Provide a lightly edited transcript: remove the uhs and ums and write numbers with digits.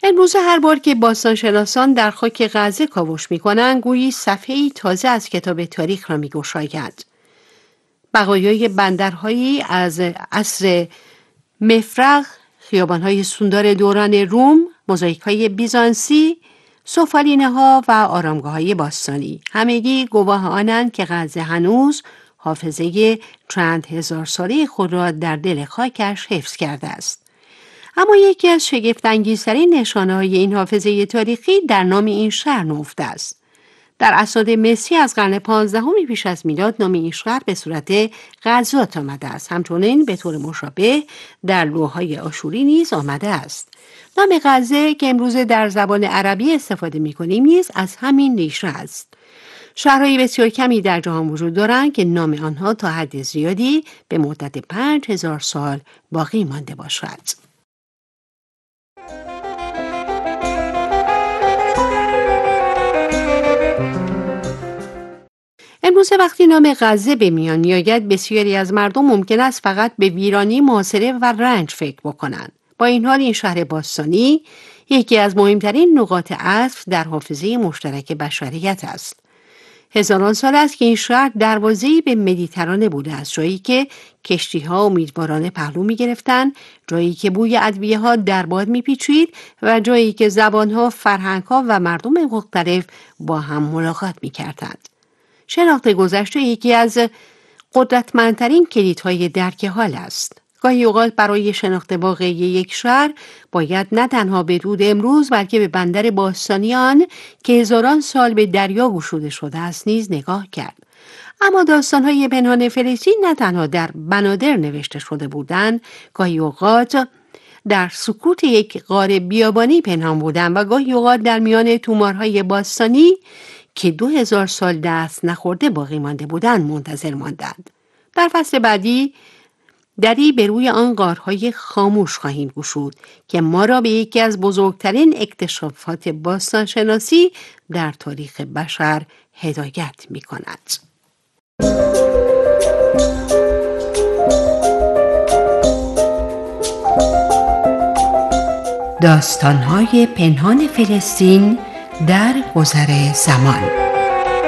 امروزه هر بار که باستانشناسان در خاک غزه کاوش می‌کنند، گویی صفحه‌ای تازه از کتاب تاریخ را می‌گشایند. بقایای بندرهایی از عصر مفرغ، خیابان‌های سوندار دوران روم، موزاییک‌های بیزانسی، سفالینه‌ها و آرامگاه‌های باستانی همگی گواه آنند که غزه هنوز حافظه چند هزار ساله خود را در دل خاکش حفظ کرده است. اما یکی از شگفت‌انگیزترین نشانه‌های این حافظه تاریخی در نام این شهر نهفته است. در اسناد مصری از قرن 15 پیش از میلاد نام این شهر به صورت غزات آمده است. همچنین به طور مشابه در لوح‌های آشوری نیز آمده است. نام غزه که امروز در زبان عربی استفاده می‌کنیم نیز از همین ریشه است. شهرهای بسیار کمی در جهان وجود دارند که نام آنها تا حد زیادی به مدت 5000 سال باقی مانده باشد. امروز وقتی نام غزه به میان میآید، بسیاری از مردم ممکن است فقط به ویرانی، محاصره و رنج فکر بکنند. با این حال این شهر باستانی یکی از مهمترین نقاط عطف در حافظه مشترک بشریت است. هزاران سال است که این شهر دروازه‌ای به مدیترانه بوده است، جایی که کشتی‌ها امیدوارانه پهلو می‌گرفتند، جایی که بوی ادویه‌ها در باد می‌پیچید و جایی که زبان‌ها، فرهنگ‌ها و مردم مختلف با هم ملاقات می‌کردند. شناخت گذشته یکی از قدرتمندترین کلیدهای درک حال است. گاهی اوقات برای شناخت واقعی یک شهر باید نه تنها به رود امروز بلکه به بندر باستانیان که هزاران سال به دریا گشوده شده است نیز نگاه کرد. اما داستان‌های پنهان فلسطین نه تنها در بنادر نوشته شده بودند، گاهی اوقات در سکوت یک غار بیابانی پنهان بودند و گاهی اوقات در میان تومارهای باستانی که 2000 سال دست نخورده باقی مانده بودند منتظر ماندند. در فصل بعدی دری به روی آن غارهای خاموش خواهیم گشود که ما را به یکی از بزرگترین اکتشافات باستانشناسی در تاریخ بشر هدایت می کند. داستان‌های پنهان فلسطین در گذر زمان.